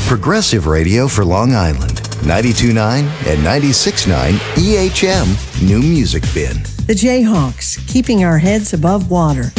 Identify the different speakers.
Speaker 1: Progressive radio for Long Island. 92.9 and 96.9 EHM New Music Bin.
Speaker 2: The Jayhawks, keeping our heads above water.